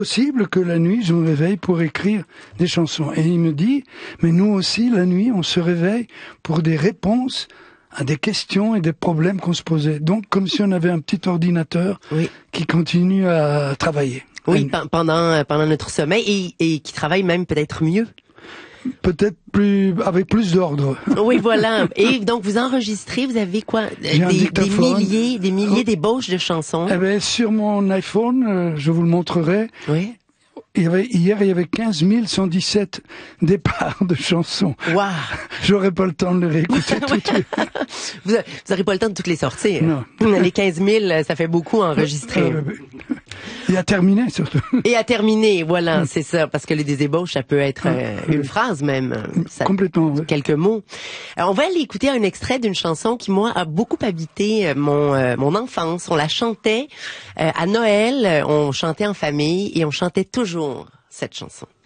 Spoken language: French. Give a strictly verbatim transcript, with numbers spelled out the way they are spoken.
Possible que la nuit, je me réveille pour écrire des chansons. Et il me dit, mais nous aussi, la nuit, on se réveille pour des réponses à des questions et des problèmes qu'on se posait. Donc, comme si on avait un petit ordinateur oui. qui continue à travailler. Oui, p- pendant pendant notre sommeil et, et qui travaille même peut-être mieux. Peut-être plus avec plus d'ordre. Oui, voilà. Et donc vous enregistrez, vous avez quoi, des, des milliers, des milliers d'ébauches de chansons. Eh ben sur mon iPhone, euh, je vous le montrerai. Oui. Il y avait, hier, il y avait quinze mille cent dix-sept départs de chansons. Waouh! J'aurais pas le temps de les réécouter toutes les... Vous n'aurez pas le temps de toutes les sortir. Non. Les quinze mille, ça fait beaucoup à enregistrer. Et à terminer, surtout. Et à terminer, voilà, c'est ça. Parce que les désébauches, ça peut être euh, une phrase même. Ça, Complètement, oui. Quelques mots. Alors, on va aller écouter un extrait d'une chanson qui, moi, a beaucoup habité mon euh, mon enfance. On la chantait euh, à Noël, on chantait en famille et on chantait toujours cette chanson.